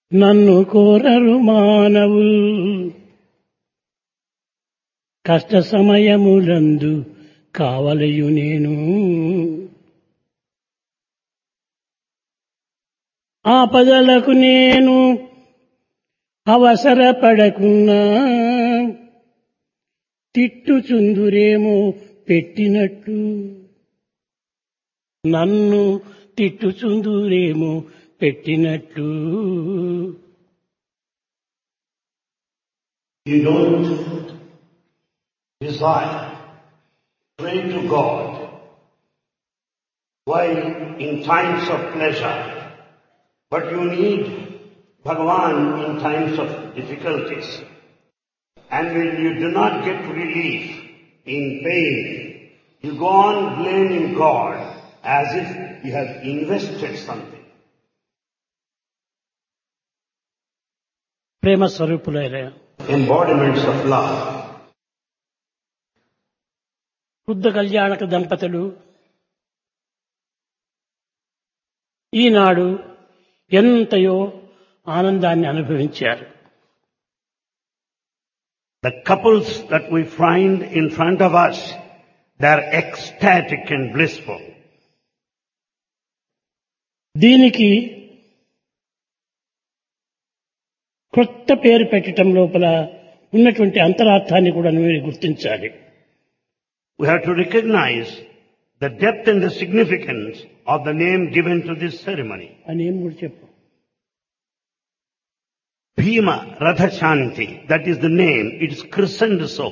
నన్ను కోరరు మానవుల్ కష్ట సమయములందు కావలయు నేను ఆపదలకు నేను అవసరపడకున్నా తిట్టుచుందురేమో పెట్టినట్టు నన్ను తిట్టుచుందురేమో పెట్టినట్టు. You don't desire, pray to God while in times of pleasure, but you need Bhagavan in times of difficulties. And when you do not get relief in pain, you go on blaming God as if you have invested something. Prema స్వరూపులైన Embodiments of love. Buddha కళ్యాణక దంపతులు ఈనాడు ఎంతయో ఆనందాన్ని అనుభవించారు. The couples that we find in front of us, they are ecstatic and blissful. దీనికి కొత్త పేరు పెట్టడం లోపల ఉన్నటువంటి అంతరార్థాన్ని కూడా మీరు గుర్తించాలి. We have to recognize the depth and the significance of the name given to this ceremony. అని ఏం కూడా చెప్పు. Bhima Ratha Shanti, that is the name, it is christened so.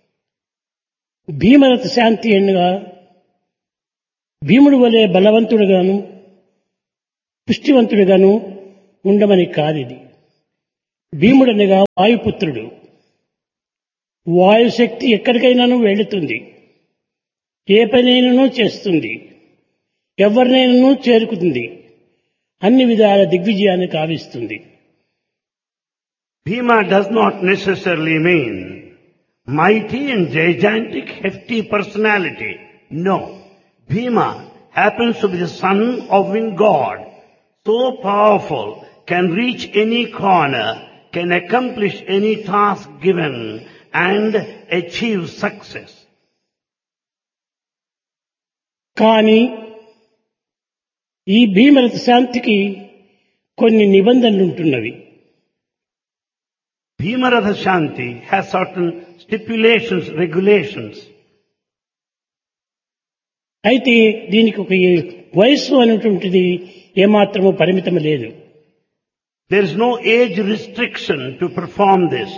Bhimaratha శాంతి అనగా భీముడు వలె బలవంతుడుగాను పుష్టివంతుడుగాను ఉండమని కాదిది. భీముడనగా వాయుపుత్రుడు. వాయుశక్తి ఎక్కడికైనాను వెళుతుంది, ఏ పనైనాను చేస్తుంది, ఎవరినైనాను చేరుకుంది, అన్ని విధాల దిగ్విజయాన్ని కావిస్తుంది. Bhima does not necessarily mean mighty and gigantic, hefty personality. No. Bhima happens to be the son of one God, so powerful, can reach any corner, can accomplish any task given and achieve success. కానీ ఈ భీమరథ శాంతికి కొన్ని నిబంధనలు ఉంటున్నవి. Bhima Ratha Shanti has certain stipulations, regulations. అయితే దీనికి ఒక వయస్సు అనేటువంటిది ఏమాత్రము పరిమితం లేదు. There is no age restriction to perform this.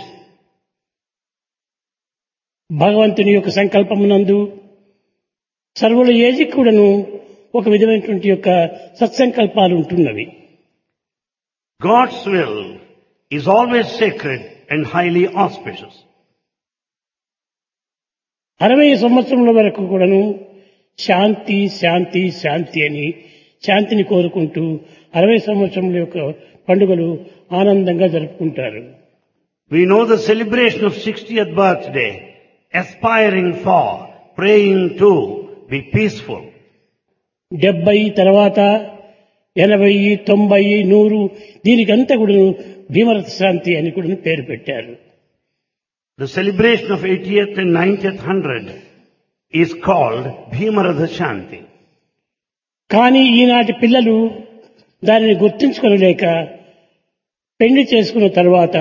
భగవంతుని యొక్క సంకల్పమునందు సర్వుల ఏజి కూడాను ఒక విధమైనటువంటి యొక్క సత్సంకల్పాలు ఉంటున్నవి. God's will is always sacred and highly auspicious. 60 సంవత్సరముల వరకు కూడాను శాంతి శాంతి శాంతి అని శాంతిని కోరుకుంటూ 60 సంవత్సరముల యొక్క పండుగలు ఆనందంగా జరుపుకుంటారు. We know the celebration of 60th birthday, aspiring for, praying to be peaceful. 70 తర్వాత 80, 90, 100 దీనికంతా కూడా భీమరథ శాంతి అని కూడా పేరు పెట్టారు. The celebration of 80th and 90th 100 is called Bhima Ratha Shanti. కానీ ఈనాటి పిల్లలు దానిని గుర్తించుకోలేక పెళ్లి చేసుకున్న తర్వాత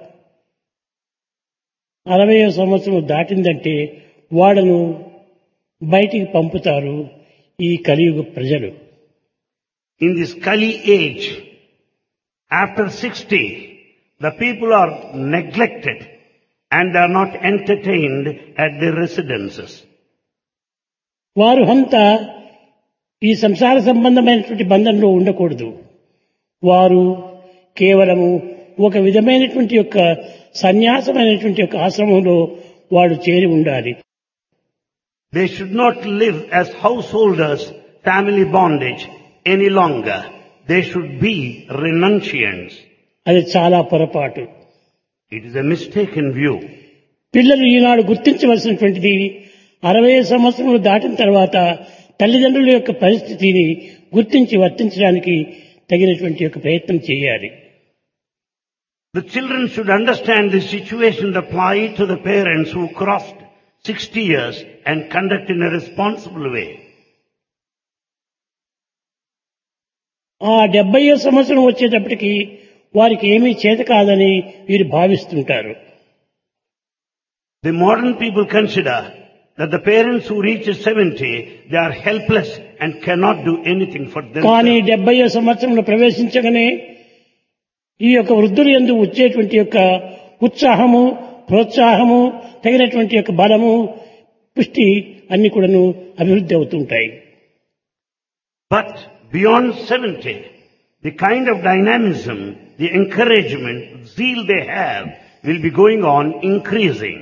60వ సంవత్సరం దాటిందంటే వాడను బయటికి పంపుతారు ఈ కలియుగ ప్రజలు. In this Kali age, after 60, the people are neglected and they are not entertained at their residences. వారు అంతా ఈ సంసార సంబంధమైనటువంటి బంధంలో ఉండకూడదు. వారు కేవలము ఒక విధమైనటువంటి యొక్క సన్యాసమైనటువంటి యొక్క ఆశ్రమంలో వాడు చేరి ఉండాలి. They should not live as householders, family bondage any longer. They should be renunciants. అది చాలా పొరపాటు. It is a mistaken view. పిల్లలు ఈనాడు గుర్తించవలసినటువంటిది 60 సంవత్సరములు దాటిన తర్వాత తల్లిదండ్రుల యొక్క పరిస్థితిని గుర్తించి వర్తించడానికి తగినటువంటి యొక్క ప్రయత్నం చేయాలి. The children should understand the situation applied to the parents who crossed 60 years and conduct in a responsible way. ఆ 70వ సంవత్సరం వచ్చేటప్పటికి వారికి ఏమీ చేత కాదని వీరు భావిస్తుంటారు. The modern people consider that the parents who reach 70, they are helpless and cannot do anything for కానీ themselves. 70వ సంవత్సరంలో ప్రవేశించగానే ఈ యొక్క వృద్ధులు యందు వచ్చేటువంటి యొక్క ఉత్సాహము, ప్రోత్సాహము, తగినటువంటి యొక్క బలము, పుష్టి అన్ని కూడాను అభివృద్ధి అవుతుంటాయి. But beyond 70, the kind of dynamism, the encouragement, zeal they have will be going on increasing.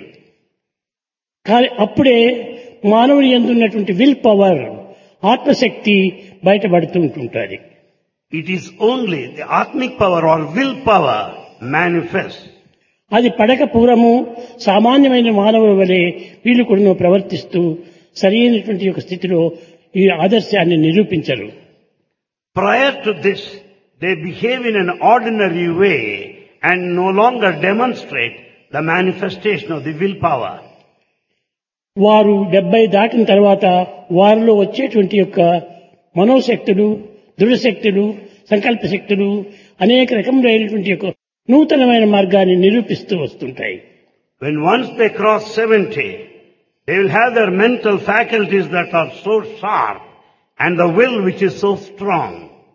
కానీ అప్పుడే మానవుని యందు ఉన్నటువంటి విల్ పవర్, ఆత్మశక్తి బయటపడుతూ ఉంటుంటుంది. It is only the atmic power or willpower manifests. అది పడక పూర్వము సామాన్యమైన మానవుల వలె వీళ్ళు కూడా ప్రవర్తిస్తూ సరైనటువంటి యొక్క స్థితిలో ఈ ఆదర్శాన్ని నిరూపించరు. Prior to this, they behave in an ordinary way and no longer demonstrate the manifestation of the willpower. వారు 70 దాటిన తర్వాత వారిలో వచ్చేటువంటి యొక్క మనోశక్తులు, దృఢశక్తులు, సంకల్ప శక్తులు అనేక రకములైనటువంటి యొక్క నూతనమైన మార్గాన్ని నిరూపిస్తూ వస్తుంటాయి. When once they cross 70, they will have their mental faculties that are so sharp and the will which is so strong.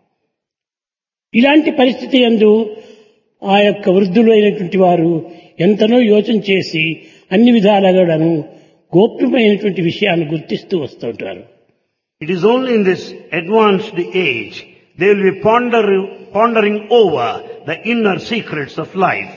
ఇలాంటి పరిస్థితి యందు ఆ యొక్క వృద్ధులు అయినటువంటి వారు ఎంతనో యోచన చేసి అన్ని విధాలుగాను గోప్యమైనటువంటి విషయాన్ని గుర్తిస్తూ వస్తుంటారు. It is only in this advanced age they will be pondering over the inner secrets of life.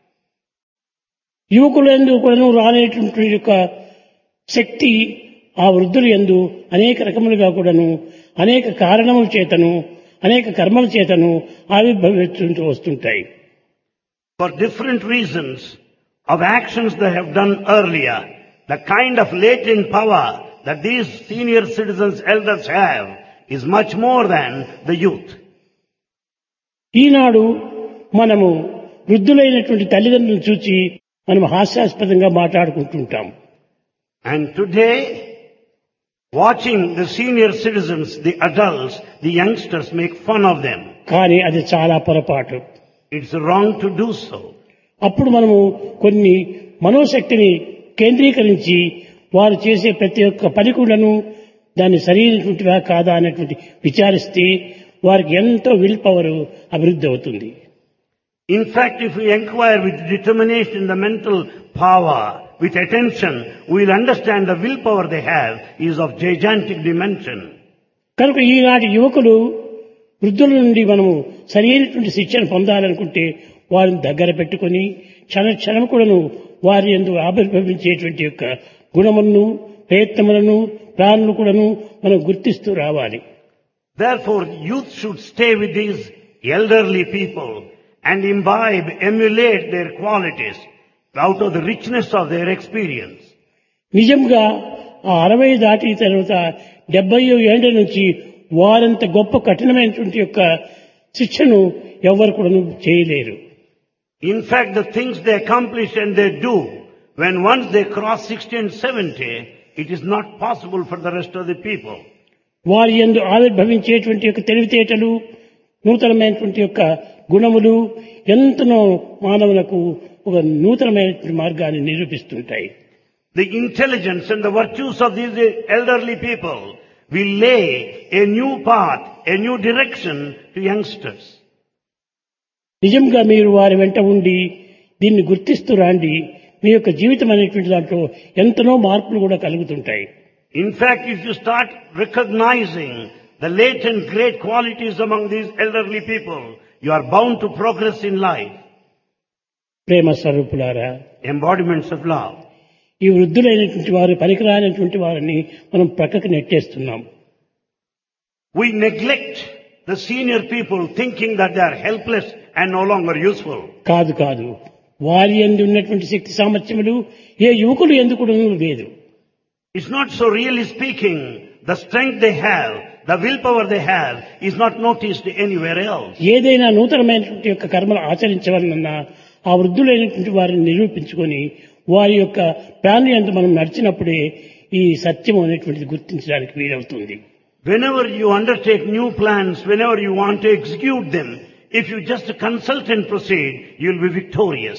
యువకులందు కూడాను రానేటువంటి యొక్క శక్తి ఆ వృద్ధులు యందు అనేక రకములుగా కూడాను అనేక కారణముల చేతను అనేక కర్మల చేతను ఆవిర్భవిస్తూ వస్తుంటాయి. For different reasons of actions they have done earlier, the kind of latent power that these senior citizens, elders have is much more than the youth. ఈనాడు మనము వృద్ధులైనటువంటి తల్లిదండ్రులను చూచి మనం హాస్యాస్పదంగా మాట్లాడుకుంటుంటాం. And today, watching the senior citizens, the adults, the youngsters make fun of them. కానీ అది చాలా పొరపాటు. It's wrong to do so. అప్పుడు మనము కొన్ని మనోశక్తిని కేంద్రీకరించి వారు చేసే ప్రతి ఒక్క పని కూడాను దాన్ని సరైనటువంటివా కాదా అనేటువంటి విచారిస్తే వారికి ఎంతో విల్ పవర్ అభివృద్ధి అవుతుంది. In fact, if we inquire with determination in the mental power, with attention, we will understand the willpower they have is of gigantic dimension. కనుక ఈనాటి యువకులు వృద్ధుల నుండి మనము సరైనటువంటి శిక్షణ పొందాలనుకుంటే వారిని దగ్గర పెట్టుకొని క్షణం కూడాను వారి యందు ఆవిర్భవించేటువంటి యొక్క గుణములను, ప్రయత్నములను, ప్రాణులను కూడాను మనం గుర్తిస్తూ రావాలి. Therefore, youth should stay with these elderly people and imbibe, emulate their qualities out of the richness of their experience. నిజంగా ఆ 60 దాటి తర్వాత 70 ఏళ్ల నుంచి వారంత గొప్ప కఠినమైనటువంటి యొక్క శిక్షను ఎవరు కూడా చేయలేరు. In fact, the things they accomplish and they do, when once they cross 60 and 70, it is not possible for the rest of the people. వారి యందు ఆవిర్భవించేటువంటి యొక్క తెలివితేటలు, నూతనమైనటువంటి యొక్క గుణములు ఎంతనో మానవులకు ఒక నూతనమైనటువంటి మార్గాన్ని నిరూపిస్తుంటాయి. The intelligence and the virtues of these elderly people will lay a new path, a new direction to youngsters. నిజంగా మీరు వారి వెంట ఉండి దీన్ని గుర్తిస్తూ రాండి, మీ యొక్క జీవితం అనేటువంటి దాంట్లో ఎంతనో మార్పులు కూడా కలుగుతుంటాయి. In fact, if you start recognizing the latent great qualities among these elderly people, you are bound to progress in life. ప్రేమ స్వరూపులారా, Embodiments of love. ఈ వృద్ధులైనటువంటి వారు పనికిరానటువంటి వారిని మనం ప్రక్కకు నెట్టేస్తున్నాం. We neglect the senior people thinking that they are helpless and no longer useful. కాదు, వారి యందు ఉన్నటువంటి శక్తి సామర్థ్యములు ఏ యువకులు ఎందుకు లేదు. It's not so, really speaking, the strength they have, the willpower they have is not noticed anywhere else. ఏదైనా నూతనమైనటువంటి యొక్క కర్మలు ఆచరించవలనన్నా ఆ వృద్ధులైనటువంటి వారిని నిరూపించుకొని వారి యొక్క ప్లాన్ యందు మనం నడిచినప్పుడే ఈ సత్యం అనేటువంటిది గుర్తించడానికి వీలవుతుంది. Whenever you undertake new plans, whenever you want to execute them, if you just consult and proceed, you will be victorious.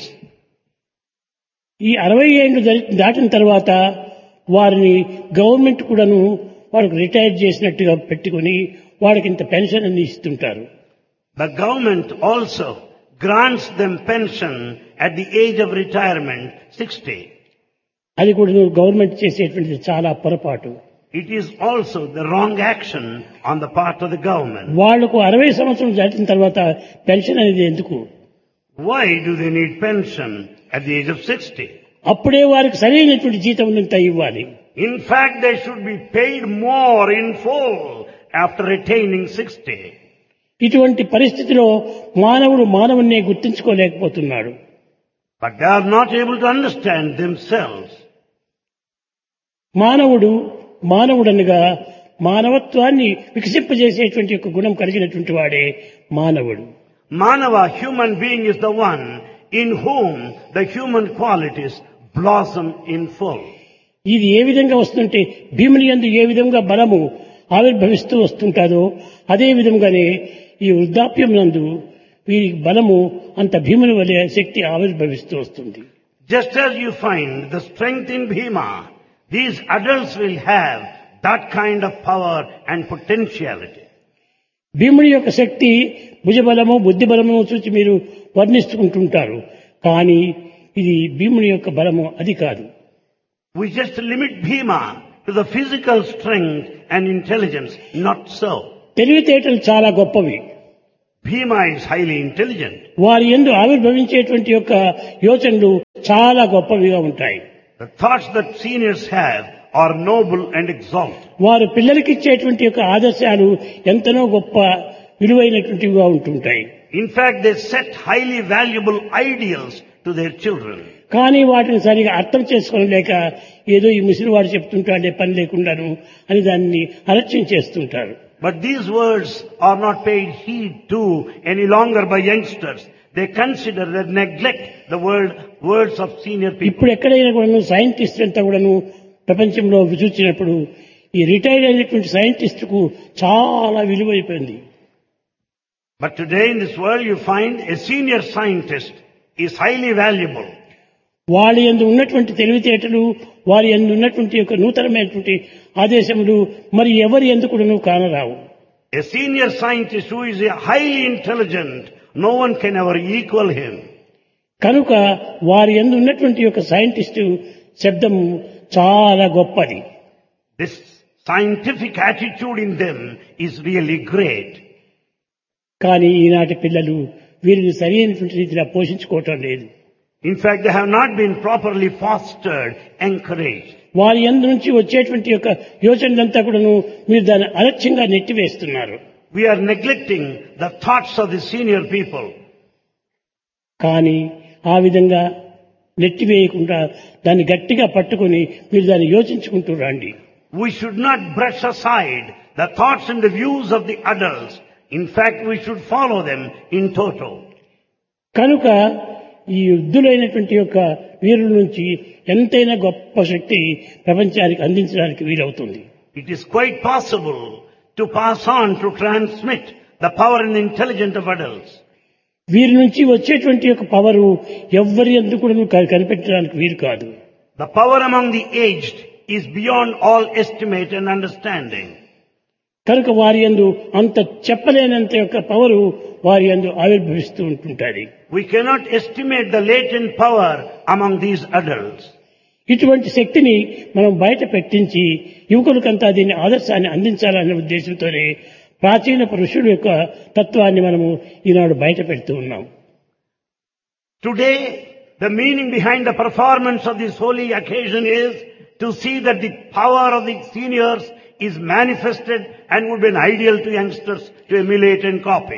ఈ 60 ఏళ్లు దాటిన తర్వాత వారిని గవర్నమెంట్ కూడాను వాళ్ళకి రిటైర్ చేసినట్టుగా పెట్టుకుని వాళ్ళకి ఇంత పెన్షన్ అని ఇస్తుంటారు. The government also grants them pension at the age of retirement, 60. అది కూడా గవర్నమెంట్ చేసేటువంటిది చాలా పొరపాటు. It is also the wrong action on the part of the government. వాళ్లకు 60 సంవత్సరాలు దాటిన తర్వాత పెన్షన్ అనేది ఎందుకు? Why do they need pension at the age of 60? అప్పుడే వారికి సరైనటువంటి జీతం అంతా ఇవ్వాలి. In fact, they should be paid more in full after attaining 60. ఇటువంటి పరిస్థితిలో మానవుడు మానవున్నే గుర్తించుకోలేకపోతున్నాడు. But they are not able to understand themselves. మానవుడనగా మానవత్వాన్ని వికసింపజేసేటువంటి ఒక గుణం కలిగినటువంటి వాడే మానవుడు. Manava, human being, is the one in whom the human qualities blossom in full. ఇది ఏ విధంగా వస్తుంటే భీముని యందు ఏ విధంగా బలము ఆవిర్భవిస్తూ వస్తుంటాదో అదే విధంగానే ఈ వృద్ధాప్యం నందు వీరి బలము అంత భీముని వలె శక్తి ఆవిర్భవిస్తూ వస్తుంది. Just as you find the strength in Bhima, these adults will have that kind of power and potentiality. భీముని యొక్క శక్తి భుజబలము బుద్ధి బలము చూసి మీరు వర్ణిస్తుంటుంటారు. కానీ ఇది భీముని యొక్క బలము అది కాదు. We just limit Bhima to the physical strength and intelligence. Not so. తెలివితేటలు చాలా గొప్పవి. Bhima is highly intelligent. వారి యందు ఆవిర్భవించేటువంటి యొక్క యోచనలు చాలా గొప్పవిగా ఉంటాయి. The thoughts that seniors have are noble and exalted. వారు పిల్లలకి ఇచ్చేటువంటి యొక్క ఆదర్శాలు ఎంతనో గొప్ప విలువైనటువంటివిగా ఉంటుంటాయి. In fact, they set highly valuable ideals to their children. కానీ వాటిని సరిగా అర్థం చేసుకోలేక ఏదో ఈ ముసలివాడు చెప్తుంటాడే పని లేకుండాను అని దాన్ని అలక్ష్యం చేస్తుంటారు. But these words are not paid heed to any longer by youngsters. They consider that neglect the words of senior people. ఇప్పుడు ఎక్కడైనా కూడాను సైంటిస్ట్ అంతా కూడాను ప్రపంచంలో చూసినప్పుడు ఈ రిటైర్డ్ అయినటువంటి సైంటిస్టుకు చాలా విలువైపోయింది. But today in this world you find a senior scientist is highly valuable. వారి యందు ఉన్నటువంటి తెలివితేటలు వారి యందు ఉన్నటువంటి యొక్క నూతనమైనటువంటి ఆదేశములు మరి ఎవరి యందు కూడాను కానరావు. A senior scientist who is highly intelligent, no one can ever equal him. కనుక వారి యందు ఉన్నటువంటి యొక్క సైంటిస్టు శబ్దం చాలా గొప్పది. This scientific attitude in them is really great. కానీ ఈనాటి పిల్లలు వీరిని సరైనటువంటి రీతిలో పోషించుకోవటం లేదు. In fact, they have not been properly fostered, encouraged. వారి యందు నుంచి వచ్చేటువంటి యొక్క యోచనలంతా కూడాను మీరు దాన్ని అలక్ష్యంగా నెట్టివేస్తున్నారు. We are neglecting the thoughts of the senior people. కానీ ఆ విధంగా నెట్టివేయకుండా దాన్ని గట్టిగా పట్టుకొని మీరు దాన్ని యోచించుకుంటూ రండి. We should not brush aside the thoughts and the views of the adults. In fact, we should follow them in toto. కనుక ఈ వృద్ధులైనటువంటి యొక్క వీరుల నుంచి ఎంతైనా గొప్ప శక్తి ప్రపంచానికి అందించడానికి వీలవుతుంది. It is quite possible to pass on, to transmit the power and intelligence of adults. వీరి నుంచి వచ్చేటువంటి యొక్క పవరు ఎవ్వరి యందు కూడా కనిపెట్టడానికి వీలు కాదు. The power among the aged is beyond all estimate and understanding. కనుక వారి యందు అంత చెప్పలేనంత యొక్క పవరు వారి యందు ఆవిర్భవిస్తూ ఉంటుంటుంది. We cannot estimate the latent power among these adults. ఇటువంటి శక్తిని మనం బయట పెట్టించి యువకులకంతా దీన్ని ఆదర్శాన్ని అందించాలనే ఉద్దేశంతోనే ప్రాచీన పురుషుల యొక్క తత్వాన్ని మనము ఈనాడు బయట పెడుతూ ఉన్నాం. Today, the meaning behind the performance of this holy occasion is to see that the power of the seniors is manifested and would be an ideal to youngsters to emulate and copy.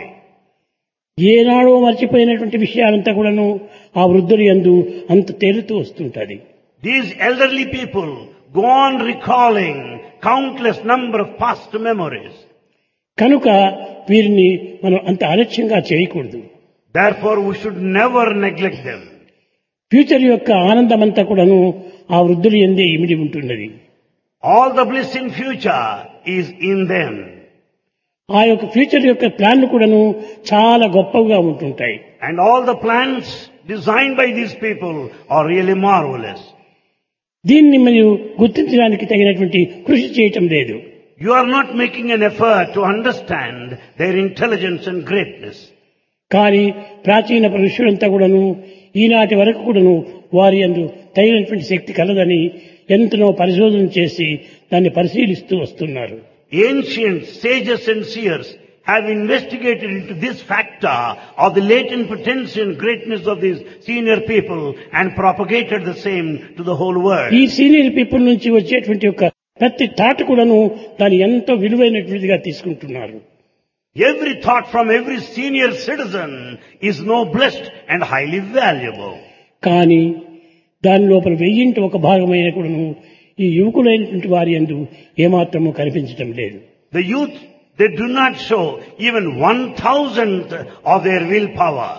ఏనాడో మర్చిపోయినటువంటి విషయాలంతా కూడాను ఆ వృద్ధుల యందు అంత తేలుతూ వస్తుంటది. These elderly people go on recalling countless number of past memories. కనుక వీరిని మనం అంత అలక్ష్యంగా చేయకూడదు. Therefore, we should never neglect them. Future యొక్క ఆనందమంతా కూడాను ఆ వృద్ధులు ఎందే ఇమిడి ఉంటున్నది. All the bliss in future is in them. ఆ యొక్క ఫ్యూచర్ యొక్క ప్లాన్లు కూడాను చాలా గొప్పగా ఉంటుంటాయి. And all the plans designed by these people are really marvelous. దీన్ని మరియు గుర్తించడానికి తగినటువంటి కృషి చేయటం లేదు. You are not making an effort to understand their intelligence and greatness. కానీ ప్రాచీన ఋషులంతా కూడాను ఈనాటి వరకు కూడాను వారి యందు తగినటువంటి శక్తి కలదని ఎంతనో పరిశోధన చేసి దాన్ని పరిశీలిస్తూ వస్తున్నారు. Ancient sages and seers have investigated into this factor of the latent potential and greatness of these senior people and propagated the same to the whole world. ఈ సీనియర్ పీపుల్ నుంచి వచ్చేటువంటి యొక్క ప్రతి థాట్ కూడాను దాన్ని ఎంతో విలువైనటువంటిదిగా తీసుకుంటున్నారు. Every thought from every senior citizen is noblest and highly valuable. కానీ దాని లోపల వెయ్యింటి ఒక భాగమైన కూడాను ఈ యువకులైనటువంటి వారి యందు ఏమాత్రము కనిపించటం లేదు. The youth, they do not show even 1,000th of their willpower.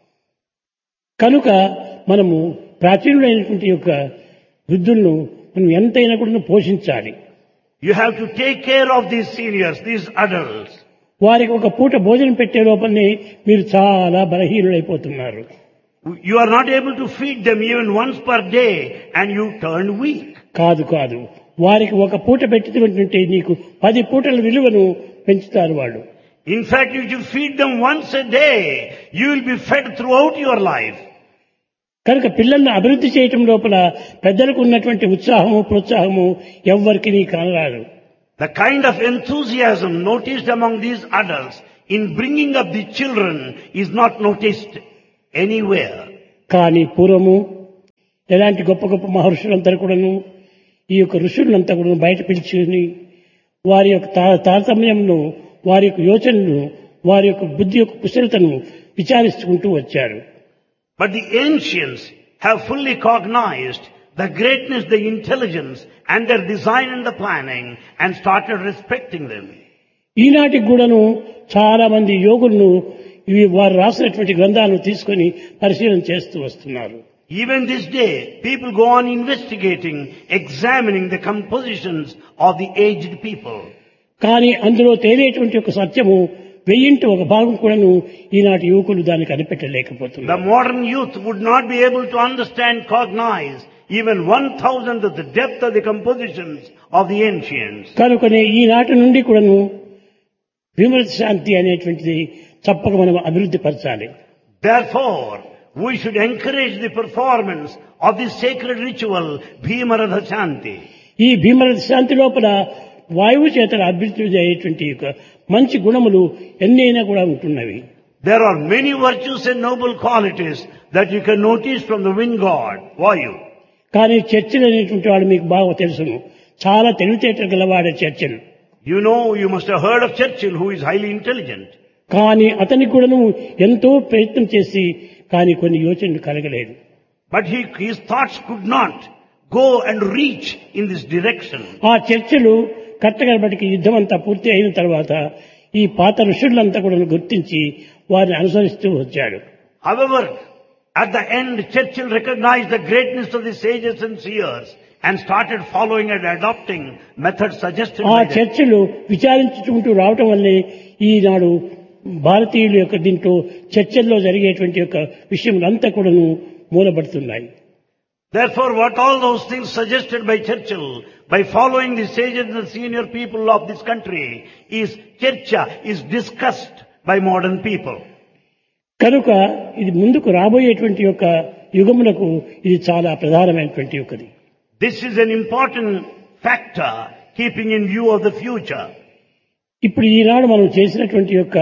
కనుక మనము ప్రాచీనులైనటువంటి యొక్క వృద్ధులను మనం ఎంతైనా కూడా పోషించాలి. You have to take care of these seniors, these adults. వారికి ఒక పూట భోజనం పెట్టే లోపలనే మీరు చాలా బలహీనులైపోతున్నారు. You are not able to feed them even once per day and you turn weak. కాదు కాదు, వారికి ఒక పూట పెట్టినటువంటి నీకు 10 పూటల విలువను పెంచుతారు వాళ్ళు. In fact, if you feed them once a day, you will be fed throughout your life. కనుక పిల్లల్ని అభివృద్ధి చేయటం లోపల పెద్దలకు ఉన్నటువంటి ఉత్సాహము ప్రోత్సాహము ఎవ్వరికి కానరాదు. The kind of enthusiasm noticed among these adults in bringing up the children is not noticed anywhere. కానీ పూర్వము ఎలాంటి గొప్ప గొప్ప మహర్షులంతా కూడాను ఈ యొక్క ఋషులంతా కూడా బయట పిలిచి వారి యొక్క తారతమ్యంను, వారి యొక్క యోచనను, వారి యొక్క బుద్ధి యొక్క కుశలతను విచారిస్తుంటూ వచ్చారు. But the ancients have fully cognized the greatness, the intelligence and their design and the planning and started respecting them. ఈనాటికి కూడాను చాలా మంది యోగులను ఇవి వారు రాసినటువంటి గ్రంథాలను తీసుకొని పరిశీలన చేస్తూ వస్తున్నారు. Even this day, people go on investigating, examining the compositions of the aged people. కానీ అందులో తేలేటువంటి ఒక సత్యము 1000టి ఒక భాగం కూడాను ఈనాటి యువకులు దాన్ని కనిపెట్టలేకపోతున్నారు. The modern youth would not be able to understand, cognize even 1,000th of the depth of the compositions of the ancients. కనుకనే ఈనాటి నుండి కూడాను విమృత శాంతి అనేటువంటిది తప్పక మనం అభివృద్ధి పరచాలి. Therefore, we should encourage the performance of this sacred ritual, Bhimaratha Shanti. ఈ భీమరథ శాంతి లోపల వాయువు చేత అభివృద్ధి అయ్యేటువంటి మంచి గుణములు ఎన్నైనా కూడా ఉంటున్నవి. There are many virtues and noble qualities that you can notice from the wind god, Vayu. కానీ చర్చలు అనేటువంటి వాడు మీకు బాగా తెలుసును, చాలా తెలివితేటలు గలవాడే చర్చలు. You know, you must have heard of Churchill, who is highly intelligent. కానీ అతనికి కూడాను ఎంతో ప్రయత్నం చేసి కానీ కొన్ని యోచనలు కలగలేదు. But his thoughts could not go and reach in this direction. ఆ చర్చలు కట్టగలబడికి యుద్ధం అంతా పూర్తి అయిన తర్వాత ఈ పాత ఋషులంతా కూడా గుర్తించి వారిని అనుసరిస్తూ వచ్చాడు. However, at the end, Churchill recognized the greatness of the sages and seers and started following and adopting methods suggested ఆ by them. చర్చలు విచారించుకుంటూ రావటం వల్లే ఈనాడు భారతీయుల యొక్క దీంట్లో చర్చల్లో జరిగేటువంటి యొక్క విషయములంతా కూడాను మూలపడుతున్నాయి. Therefore, what all those things suggested by Churchill, by following the sages and the senior people of this country, is Churcha, is discussed by modern people. కనుక ఇది ముందుకు రాబోయేటువంటి యొక్క యుగములకు ఇది చాలా ప్రధానమైనటువంటి యొక్కది. This is an important factor keeping in view of the future. ఇప్పుడు ఈనాడు మనం చేసినటువంటి యొక్క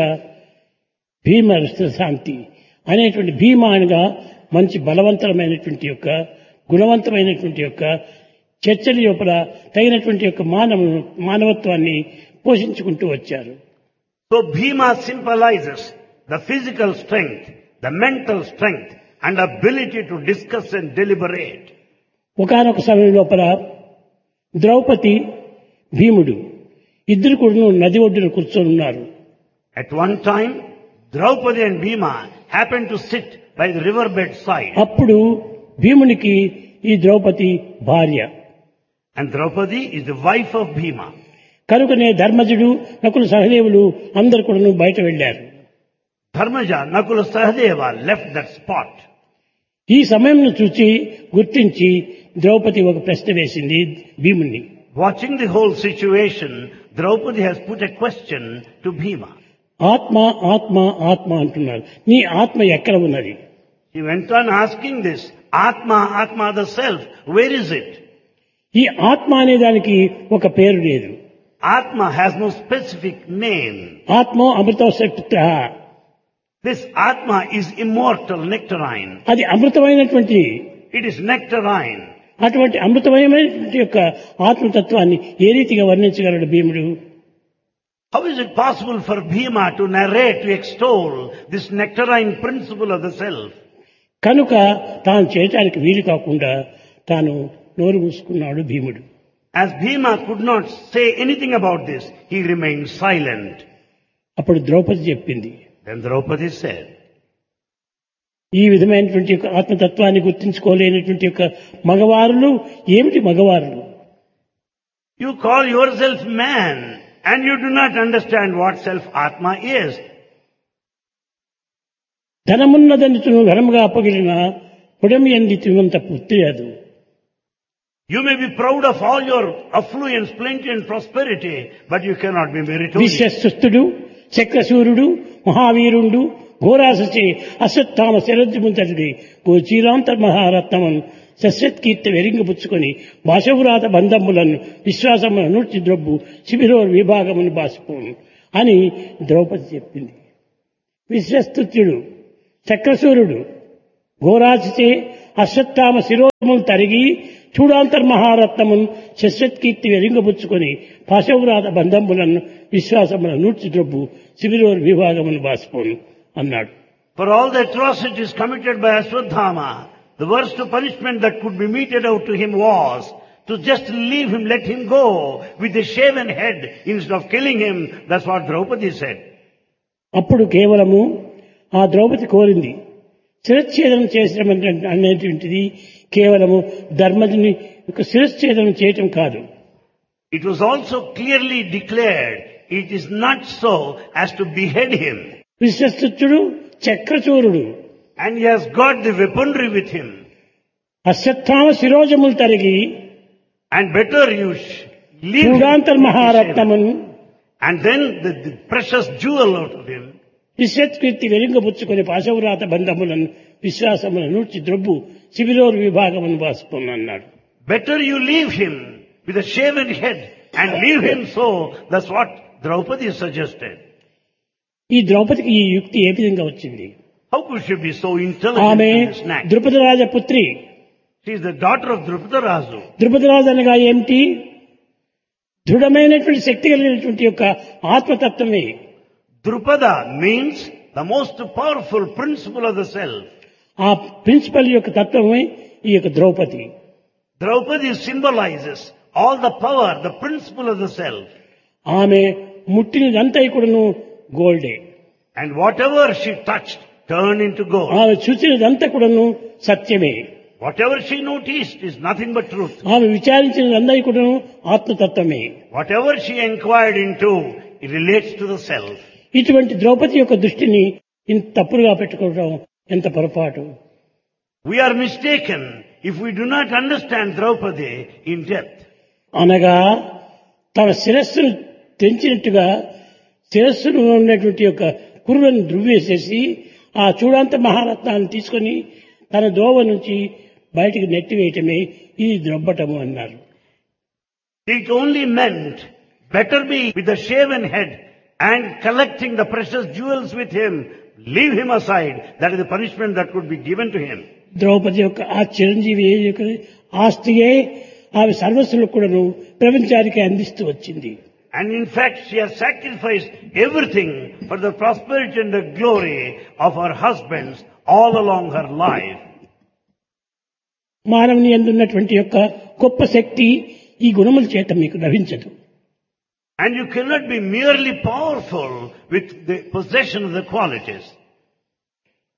భీమరథ శాంతి అనేటువంటి భీమ అనగా మంచి బలవంతమైనటువంటి యొక్క గుణవంతమైనటువంటి యొక్క చర్చల లోపల తగినటువంటి యొక్క మానవత్వాన్ని పోషించుకుంటూ వచ్చారు. So Bhima symbolizes the physical strength, the mental strength and ability to discuss and deliberate. ఒకానొక సమయం లోపల ద్రౌపది భీముడు ఇద్దరు కూడా నది ఒడ్డున కూర్చొని ఉన్నారు. At one time, Draupadi and Bhima happened to sit by the riverbed side. అప్పుడు భీమునికి ఈ ద్రౌపది భార్య. And Draupadi is the wife of Bhima. కనుకనే ధర్మజుడు నకుల సహదేవులు అందరు కూడా బయట వెళ్లారు. Dharmaja, Nakula Sahadeva left that spot. ఈ సమయం చూచి గుర్తించి ద్రౌపది ఒక ప్రశ్న వేసింది భీముని. Watching the whole situation, Draupadi has put a question to Bhima. ఆత్మ ఆత్మ ఆత్మ అంటున్నారు. నీ ఆత్మ ఎక్కడ ఉన్నది? He went on asking this, Atma, Atma the self, where is it? ఈ ఆత్మ అనే దానికి ఒక పేరు లేదు. Atma has no specific name. ఆత్మో అమృతోసపుత్ర. This Atma is immortal, nectarine. అది అమృతమైనటువంటి, It is nectarine. అటువంటి అమృతమైనటువంటి యొక్క ఆత్మతత్వాన్ని ఏ రీతిగా వర్ణించగలడు భీముడు? How is it possible for Bhima to narrate, to extol this nectarine principle of the self? కనుక తాను చేయటానికి వీలు కాకుండా తాను నోరు మూసుకున్నాడు భీముడు. As Bhima could not say anything about this, he remained silent. అప్పుడు ద్రౌపది చెప్పింది, Then Draupadi said, ఈ విధమైనటువంటి యొక్క ఆత్మతత్వాన్ని గుర్తించుకోలేనటువంటి యొక్క మగవారులు ఏమిటి మగవారులు? You call yourself man and you do not understand what self-atma is. ధనమున్నదనితును ఘనముగా అప్పగిలిన పుడమి అందితువంత పుత్రియదు. You may be proud of all your affluence, plenty and prosperity, but you cannot be meritorious. విశ్వస్తుడు చక్రసూరుడు మహావీరుండు ఘోరాసచే Ashwatthama శరద్ముంతటి ఓ చీరాంతర్మహారత్నమును శశ్వత్కీర్తి వెరింగపుచ్చుకొని భాషవురాత బంధములను విశ్వాసమును నూర్చి ద్రొబ్బు శిబిరోర్ విభాగమును బాసిపోను అని ద్రౌపది చెప్పింది. విశ్వస్తుత్యుడు చక్రసూరుడు ఘోరాసచే అశ్వత్థామ శిరోములు తరిగి చూడాంతర్మహారత్నమును శశ్వత్కీర్తి వెరింగపుచ్చుకొని పాశవురాత బంధములను విశ్వాసములను నూర్చి ద్రొబ్బు శిబిరోర్ విభాగమును బాసిపోను అన్నాడు. For all the atrocities committed by Ashwadhama, the worst punishment that could be meted out to him was to just leave him, let him go with a shaven head instead of killing him. That's what Draupadi said. అప్పుడు కేవలము ఆ ద్రౌపది కోరింది శిరచ్ఛేదనం చేసడం అనేటువంటిది కేవలము ధర్మజుని యొక్క శిరచ్ఛేదనం చేయటం కాదు. It was also clearly declared, it is not so as to behead him. విశ్వస్తుడు చక్రచూరుడు And he has got the weaponry with him. Ashwatthama శిరోజములు తరిగి And better you leave him. చూడాంతర్మహారత్నమును And then the precious jewel out of him. విశ్వత్కీర్తి వెరింగపుచ్చుకొని పాశవురాత బంధములను విశ్వాసములను నూర్చి ద్రొబ్బు శిబిరోర్ విభాగమును బాసుకున్నాడు. Better you leave him with a shaven head and leave him so. That's what Draupadi suggested. ఈ ద్రౌపదికి ఈ యుక్తి ఏ విధంగా వచ్చింది? How could she be so intelligent ఆమె in this knack? ద్రుపదరాజ Putri. She is the daughter of Drupadarazu. ద్రుపదరాజు అనగా ఏమిటి? దృఢమైనటువంటి శక్తి కలిగినటువంటి యొక్క ఆత్మతత్వమే. Drupada means the most powerful principle of the self. ఆ ప్రిన్సిపల్ యొక్క తత్వమే ఈ యొక్క Draupadi. Draupadi symbolizes all the power, the principle of the self. ఆమె ముట్టినదంతా కూడాను గోల్డే. And whatever she touched turned into gold. ఆమె చూసినదంతా కూడాను సత్యమే. Whatever she noticed is nothing but truth. ఆమె విచారించినదంతా కూడాను ఆత్మతత్వమే. Whatever she inquired into, it relates to the self. ఇటువంటి ద్రౌపది యొక్క దృష్టిని ఇంత తప్పుగా పెట్టుకోవడం ఎంత పొరపాటు. We are mistaken if we do not understand Draupadi in depth. అనగా తన శిరస్సును తెంచినట్టుగా శిరస్సును ఉన్నటువంటి యొక్క కురులను ధృవ్వేసేసి ఆ చూడాంత మహారత్నాన్ని తీసుకొని తన దోవ నుంచి బయటికి నెట్టివేయటమే ఇది ద్రొబ్బటము అన్నారు. It only meant better be with a shaven head and collecting the precious jewels with him, leave him aside. That is the punishment that could be given to him. Draupadi యొక్క ఆ చిరంజీవి యొక్క ఆస్తియే ఆమె సర్వస్సులకు కూడాను ప్రపంచానికి అందిస్తూ వచ్చింది. And in fact, she has sacrificed everything for the prosperity and the glory of her husbands all along her life. మానవుని యందున్నటువంటి యొక్క గొప్ప శక్తి ఈ గుణముల చేత మీకు లభించదు. And you cannot be merely powerful with the possession of the qualities.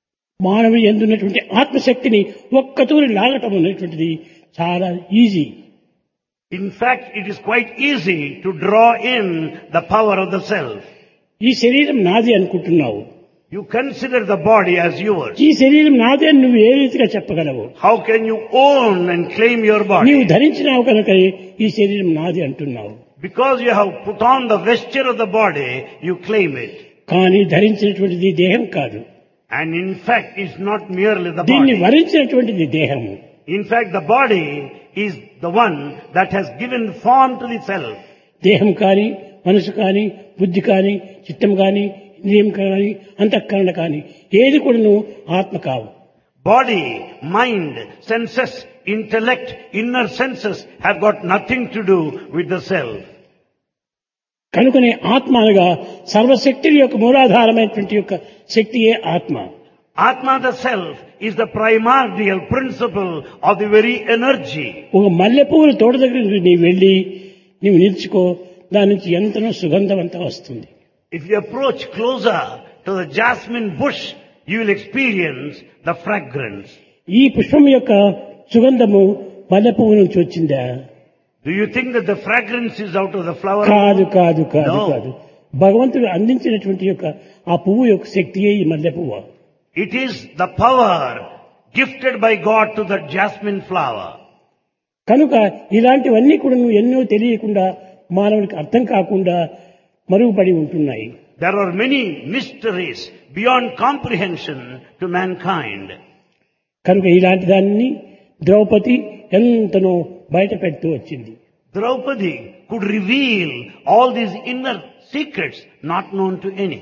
మానవుని యందున్నటువంటి ఆత్మశక్తిని ఒక్కతూరి లాగటం అనేటువంటిది చాలా easy. In fact, it is quite easy to draw in the power of the self. ఈ శరీరం నాది అనుకుంటున్నావు. You consider the body as yours. ఈ శరీరం నాది అని నువ్వు ఏ రీతిగా చెప్పగలవు? How can you own and claim your నీవు body? ధరించినావు కనుక ఈ శరీరం నాది అంటున్నావు. Because you have put on the vesture of the body, you claim it. కానీ ధరించినటువంటిది దేహం కాదు. And in fact, it's not merely the దీన్ని body. వరించినటువంటిది దేహము. In fact, the body is the one that has given form to the self. దేహం కానీ మనసు కానీ బుద్ధి కానీ చిత్తం కానీ ఇంద్రియం కానీ అంతఃకరణ కానీ ఏది కూడాను ఆత్మ కావు. Body, mind, senses, intellect, inner senses have got nothing to do with the self. కనుకనే ఆత్మ అనగా సర్వశక్తి యొక్క మూలాధారమైనటువంటి యొక్క శక్తియే ఆత్మ. Atma, the self, is the primordial principle of the very energy. ఒక మల్లెపూల తోట దగ్గర నీవు వెళ్ళి నీవు నిల్చుకో, దాని నుంచి ఎంతనో సుగంధం అంతా వస్తుంది. If you approach closer to the jasmine bush, you will experience the fragrance. ఈ పుష్పం యొక్క సుగంధము మల్లెపువ్వు నుంచి వచ్చిందా? Do you think that the fragrance is out of the flower? కాదు కాదు కాదు No. కాదు. భగవంతుడు అందించినటువంటి యొక్క ఆ పువ్వు యొక్క శక్తియే ఈ మల్లెపువ్వు. It is the power gifted by God to the jasmine flower. కనుక ఇలాంటివన్నీ కూడా నువ్వు ఎన్నో తెలియకుండా మానవుడికి అర్థం కాకుండా మరుగుపడి ఉంటున్నాయి. There are many mysteries beyond comprehension to mankind. కనుక ఇలాంటి దాన్ని ద్రౌపది ఎంతనో బయట పెడుతూ వచ్చింది. Draupadi could reveal all these inner secrets not known to any.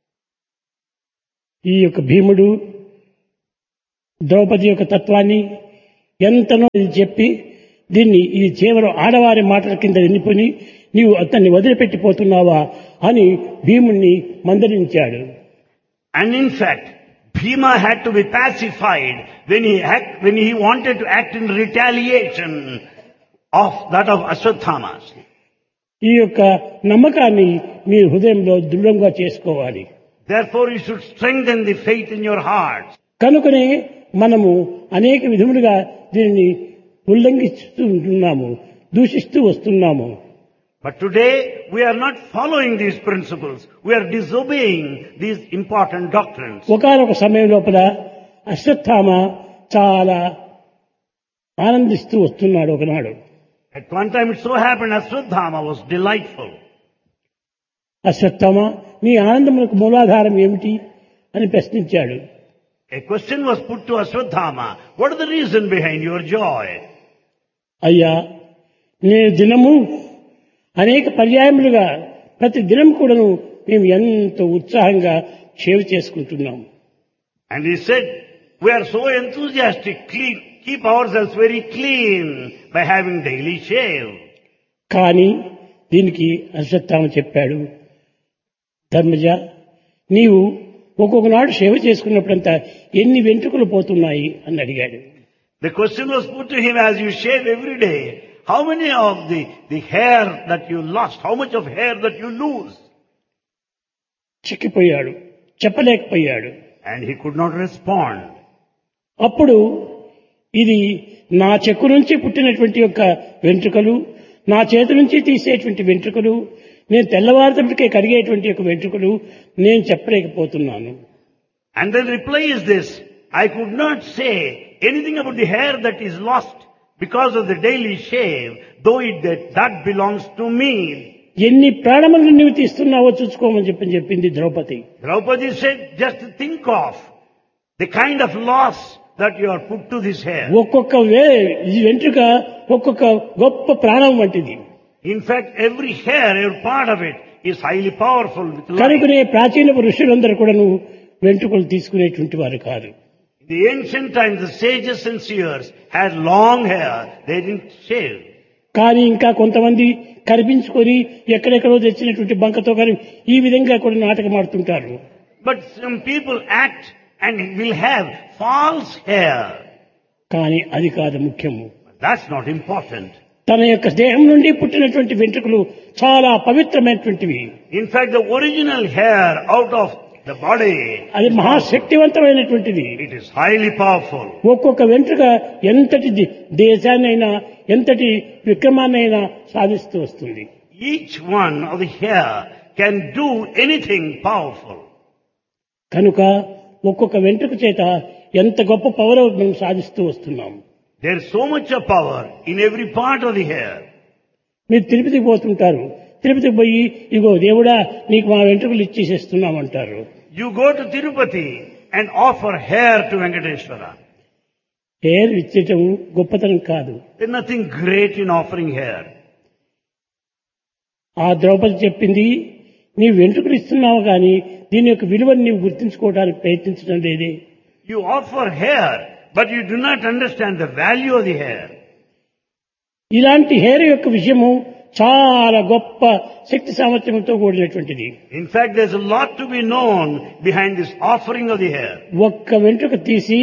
ఈ యొక్క భీముడు ద్రౌపది యొక్క తత్వాన్ని ఎంతనో ఇది చెప్పి దీన్ని ఇది కేవలం ఆడవారి మాటల కింద ఎన్నిపోయి నీవు అతన్ని వదిలిపెట్టిపోతున్నావా అని భీముణ్ణి మందలించాడు. And in fact, Bhima had to be pacified when he wanted to act in retaliation of that of Ashwatthama. ఈ యొక్క నమ్మకాన్ని మీరు హృదయంలో దృఢంగా చేసుకోవాలి. Therefore, you should strengthen the faith in your hearts. కనుకనే మనము అనేక విధములుగా దీనిని ఉల్లంఘిస్తూ ఉంటున్నాము, దూషిస్తూ వస్తున్నాము. But today, we are not following these principles. We are disobeying these important doctrines. ఒకానొక సమయం లోపల అశ్వత్థామ చాలా ఆనందిస్తూ వస్తున్నాడు ఒకనాడు. At one time, it so happened Ashwatthama was delightful. Ashwatthama, నీ ఆనందములకు మూలాధారం ఏమిటి అని ప్రశ్నించాడు. A question was put to Ashwatthama. What is the reason behind your joy? అయ్యా, నేను దినము అనేక పర్యాయములుగా ప్రతి దినం కూడాను మేము ఎంతో ఉత్సాహంగా సేవ చేసుకుంటున్నాము. And he said, we are so enthusiastic, keep ourselves very clean by having daily shave. కానీ దీనికి అశ్వత్థామ చెప్పాడు, ధర్మజ, నీవు ఒక్కొక్క నాడు సేవ చేసుకున్నప్పుడంతా ఎన్ని వెంట్రుకలు పోతున్నాయి అని అడిగాడు. The question was put to him, as you shave every day, how many of the hair that you lost, how much of hair that you lose? చిక్కిపోయాడు, చెప్పలేకపోయాడు. And he could not respond. అప్పుడు ఇది నా చెక్కు నుంచి పుట్టినటువంటి యొక్క వెంట్రుకలు, నా చేతి నుంచి తీసేటువంటి వెంట్రుకలు, నేను తెల్లవారుతప్పటికే కరిగేటువంటి యొక్క వెంట్రుకలు, నేను చెప్పలేకపోతున్నాను. And the reply is this, I could not say anything about the hair that is lost because of the daily shave, though that belongs to me. ఎన్ని ప్రాణములను నీవు తీస్తున్నావో చూసుకోమని చెప్పింది Draupadi. Draupadi said, just think of the kind of loss that you are put to this hair. ఒక్కొక్క వెంట్రుక ఒక్కొక్క గొప్ప ప్రాణం వంటిది. In fact, every hair, every part of it is highly powerful with life. కనుకనే ప్రాచీన ఋషులందరూ కూడాను వెంట్రుకలు తీసుకునేటువంటి వారు కాదు. In the ancient times, the sages and seers had long hair. They didn't shave. కానీ ఇంకా కొంతమంది కనిపించుకొని ఎక్కడెక్కడో తెచ్చినటువంటి బంకతో కానీ ఈ విధంగా కూడా నాటకం ఆడుతుంటారు. But some people act and will have false hair. కానీ అది కాదు ముఖ్యము. That's not important. తన యొక్క దేహం నుండి పుట్టినటువంటి వెంట్రుకలు చాలా పవిత్రమైనటువంటివి. In fact, the original hair out of The body, అది మహాశక్తివంతమైనటువంటిది. it is highly powerful. ఒక్కొక్క వెంట్రుక ఎంతటి దేశాన్నైనా ఎంతటి విక్రమాన్నైనా సాధిస్తూ వస్తుంది. Each one of the hair can do anything powerful. కనుక ఒక్కొక్క వెంట్రుక చేత ఎంత గొప్ప పవర్ మనం సాధిస్తూ వస్తున్నాం. There is so much of power in every part of the hair. మీరు తిరుపతికి పోతుంటారు. తిరుపతికి పోయి ఇగో దేవుడా నీకు మా వెంట్రుకలు ఇచ్చేసేస్తున్నామంటారు. You go to Tirupati and offer hair to Venkateshwara. Hair ఇచ్చేయటం గొప్పతనం కాదు. There is nothing great in offering hair. ఆ ద్రౌపది చెప్పింది నీ వెంట్రుకలు ఇస్తున్నావు కానీ దీని యొక్క విలువను నీవు గుర్తించుకోవడానికి ప్రయత్నించడం లేదే. You offer hair, but you do not understand the value of the hair. ఇలాంటి హెయిర్ యొక్క విషయము చాలా గొప్ప శక్తి సామర్థ్యంతో కూడినటువంటిది. In fact, there is a lot to be known behind this offering of the hair. ఒక్క వెంట్రుక తీసి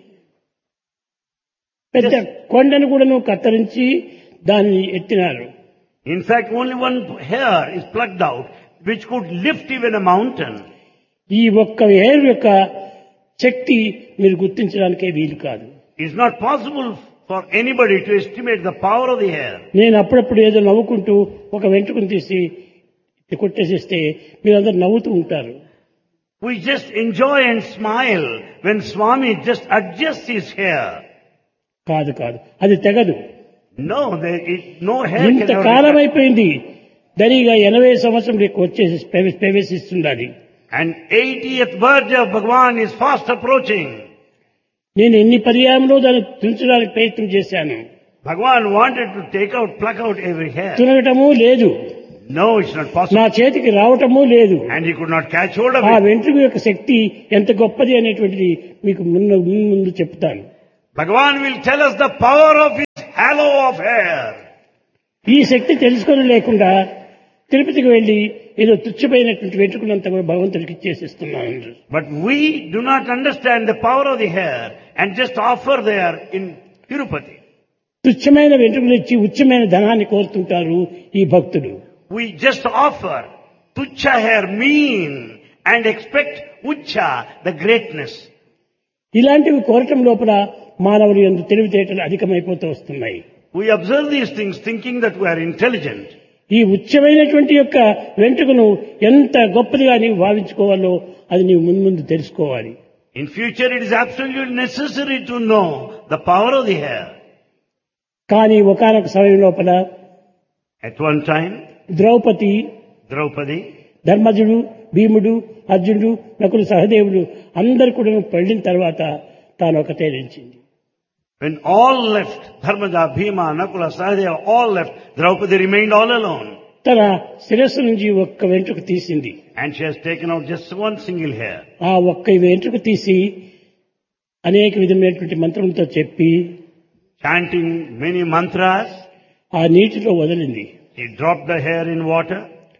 పెద్ద కొండను కూడాను కత్తిరించి దాన్ని ఎత్తినారు. In fact, only one hair is plucked out, which could lift even a mountain. ఈ ఒక్క హెయిర్ యొక్క శక్తి మీరు గుర్తించడానికే వీలు కాదు. It's not possible for anybody to estimate the power of the hair. నేను అప్పుడప్పుడు ఏదో నవ్వుకుంటూ ఒక వెంట్రుకను తీసి కొట్టేసేస్తే మీరందరూ నవ్వుతూ ఉంటారు. We just enjoy and smile when Swami just adjusts his hair. కాదు కాదు అది తెగదు. No, no hair ఇంత can కాలం ever. అయిపోయింది. దరిగా 80 సంవత్సరం వచ్చేసి ప్రవేశిస్తున్నది. And 80th birthday of Bhagavan is fast approaching. నేను ఎన్ని పర్యాయంలో దాన్ని తుంచడానికి ప్రయత్నం చేశాను. Bhagavan wanted to pluck out every hair. తునగటము లేదు. No, it's not possible. నా చేతికి రావటము లేదు. And he could not catch hold of ఆ it. వెంట్రుక యొక్క శక్తి ఎంత గొప్పది అనేటువంటిది మీకు ముందు చెప్తాను. Bhagavan will tell us the power of his halo of hair. ఈ శక్తి తెలుసుకొని లేకుండా తిరుపతికి వెళ్లి ఏదో తుచ్చమైనటువంటి వెంట్రుకలంతా కూడా భగవంతుడికి ఇచ్చేసిస్తున్నాను. But we do not understand the power of the hair and just offer there in Tirupati. తుచ్చమైన వెంట్రుకలు ఇచ్చి ఉచ్చమైన ధనాన్ని కోరుతుంటారు ఈ భక్తులు. We just offer tucha hair, mean, and expect ucha, the greatness. ఇలాంటివి కోరటం లోపల మానవులు యందు తెలివితేటలు అధికమైపోతూ వస్తున్నాయి. We observe these things thinking that we are intelligent. ఈ ఉచ్చమైనటువంటి యొక్క వెంట్రుకను ఎంత గొప్పదిగా నీవు భావించుకోవాలో అది నీవు ముందు తెలుసుకోవాలి. In future it is absolutely necessary to know the power of the hair. కానీ ఒకానొక సమయం లోపల At one time, Draupadi, Draupadi, ధర్మజుడు, భీముడు, అర్జునుడు, నకులు, సహదేవుడు అందరు కూడా పెళ్లిన తర్వాత తాను ఒకటే నిలిచింది. when all left, Dharmaja, Bhima, Nakula, Sahadeva, all left, Draupadi remained all alone. తన శిరస్సు నుంచి ఒక్క వెంట్రుక తీసింది. And she has taken out just one single hair. ఆ ఒక్క వెంట్రుక తీసి అనేక విధమైనటువంటి మంత్రములతో చెప్పి Chanting many mantras, ఆ నీటిలో వదిలింది. he dropped the hair in water.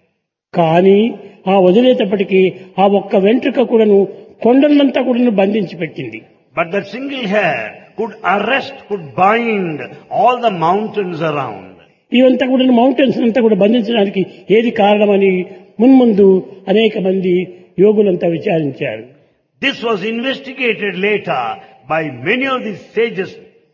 కానీ ఆ వదిలేటప్పటికీ ఆ ఒక్క వెంట్రుక కూడాను కొండలంతా కూడాను బంధించి పెట్టింది. But that single hair could arrest, could bind all the mountains around. ఇవంతా కూడా మౌంటైన్స్ అంతా కూడా బంధించడానికి ఏది కారణమని మున్ముందు అనేక మంది యోగులంతా విచారించారు. This was investigated later by many of these sages.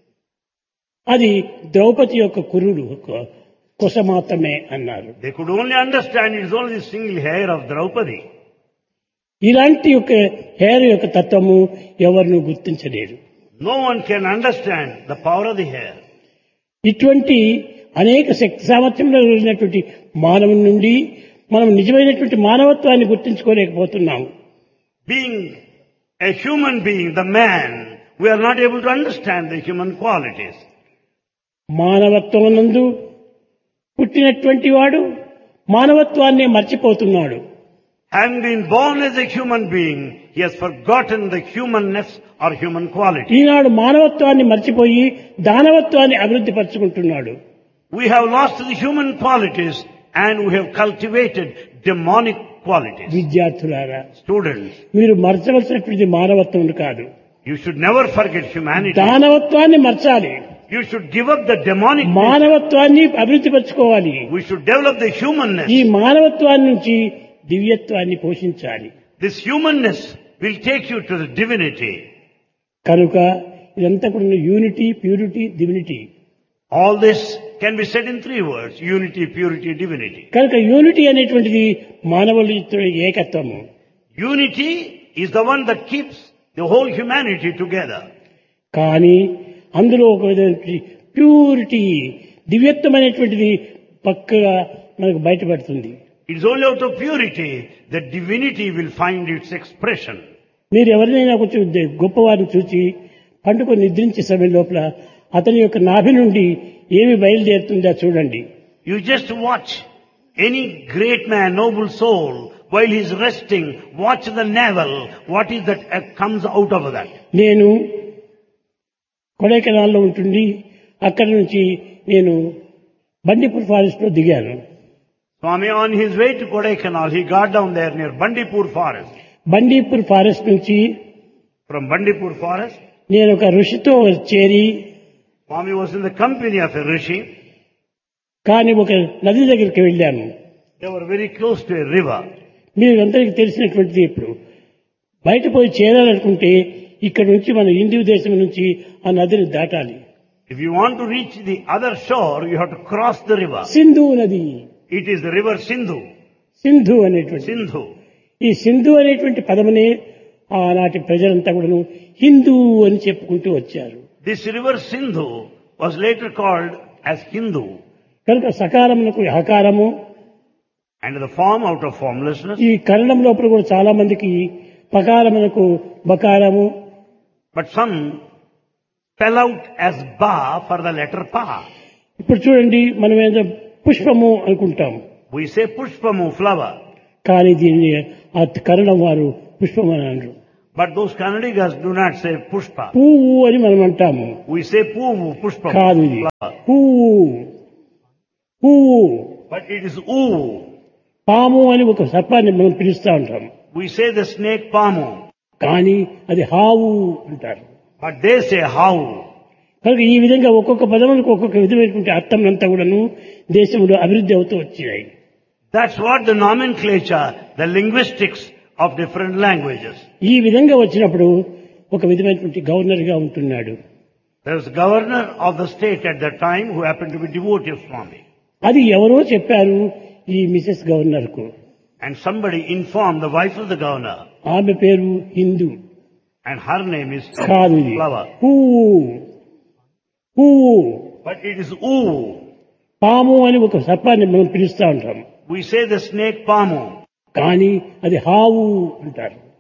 అది ద్రౌపది యొక్క కురుడు కొస మాత్రమే అన్నారు. They could only understand it is only the single hair of Draupadi. ఇలాంటి యొక్క హెయిర్ యొక్క తత్వము ఎవరిని గుర్తించలేరు. No one can understand the power of the hair. ఇటువంటి అనేక శక్తి సామర్థ్యంలో ఉన్నటువంటి మానవుని నుండి మనం నిజమైనటువంటి మానవత్వాన్ని గుర్తించుకోలేకపోతున్నాము. Being a human being, the man, we are not able to understand the human qualities. మానవత్వం నందు పుట్టినటువంటి వాడు మానవత్వాన్ని మర్చిపోతున్నాడు. Having been born as a human being, he has forgotten the humanness or human quality. ఈనాడు మానవత్వాన్ని మర్చిపోయి దానవత్వాన్ని అభివృద్ధి పరుచుకుంటున్నాడు. We have lost the human qualities and we have cultivated demonic qualities. విద్యార్థులారా, Students, మీరు మర్చవలసినటువంటి మానవత్వం కాదు, you should never forget humanity. దానవత్వాన్ని మర్చాలి. You should give up the demonic. మానవత్వాన్ని అభివృద్ధి పరచుకోవాలి. We should develop the humanness. ఈ మానవత్వాన్ని నుంచి దివ్యత్వాన్ని పోషించాలి. This humanness will take you to the divinity. కనుక ఇదంతా కూడా unity, purity, divinity. All this can be said in 3 words: unity, purity, divinity. కనుక యూనిటీ అనేటువంటిది మానవుల ఏకత్వము. Unity is the one that keeps the whole humanity together. కానీ అందులో ఒక విధమైన ప్యూరిటీ, దివ్యత్వమైనటువంటిది పక్కగా మనకు బయటపడుతుంది. It is only out of purity that divinity will find its expression. మీరు ఎవరినైనా కొంచెం గొప్పవారిని చూసి పండుకొని నిద్రించే సమయం లోపల అతని యొక్క నాభి నుండి ఏమి బయలుదేరుతుందో చూడండి. You just watch any great man, noble soul, while he is resting, watch the navel. What is that comes out of that? నేను కొడైకెనాల్లో ఉంటుండి అక్కడి నుంచి నేను బండిపూర్ ఫారెస్ట్ లో దిగాను. Swami, on his way to Kodaikanal, he got down there near Bandipur forest. Bandipur forest నుంచి From Bandipur forest, నేను ఒక ఋషితో చేరి, Swami was in the company of a rishi. కానీ ఒక నది దగ్గరికి వెళ్ళాను. They were very close to a river. మీరు అందరికీ తెలిసినటువంటిది. ఇప్పుడు బయట పోయి చేరాలనుకుంటే ఇక్కడ నుంచి మన హిందూ దేశం నుంచి ఆ నదిని దాటాలి. If you want to reach the other shore, you have to cross the river. Sindhu నది. It is the river Sindhu. Sindhu అనేటువంటి Sindhu. ఈ సింధు అనేటువంటి పదమునే ఆనాటి ప్రజలంతా కూడాను హిందూ అని చెప్పుకుంటూ వచ్చారు. This river Sindhu was later called as Hindu. కనుక సకారమునకు హకారము, And the form out of formlessness. ఈ కన్నడం లోపల కూడా చాలా మందికి పకారమునకు బకారము, But some spell out as Ba for the letter Pa. ఇప్పుడు చూడండి, మనం ఏదో పుష్పము అనుకుంటాం, We say Pushpamu, flower. కానీ దీన్ని ఆ కన్నడం వారు పుష్పము అని అనరు. But those Kannadigas do not say Pushpa. పువ్వు అని మనం అంటాము. We say Puvu, Pushpamu, కాదు, ఇది flower. పువ్వు. పువ్వు. But it is Oo. పాము అని ఒక సర్పాన్ని మనం పిలుస్తూ ఉంటాం, We say the snake Pamu. కానీ అది హావు అంటారు. But they say How. కనుక ఈ విధంగా ఒక్కొక్క పదములకు ఒక్కొక్క విధమైనటువంటి అర్థం అంతా కూడాను దేశంలో అభివృద్ధి అవుతూ వచ్చినాయి. That's what the nomenclature, the linguistics of different languages. ఈ విధంగా వచ్చినప్పుడు ఒక విధమైనటువంటి గవర్నర్ గా ఉంటున్నాడు. There was governor of the state at that time who happened to be devotee of Swami. అది ఎవరో చెప్పారు ఈ మిసెస్ గవర్నర్ కు. And somebody informed the wife of the governor. ఆమె పేరు Hindu. And her name is కాదు, ఇది Flower. పువ్వు. పువ్వు. But it is Oo. పాము అని ఒక సర్పాన్ని మనం పిలుస్తూ ఉంటాం, We say the snake Pamu. కానీ అది హావు అంటారు.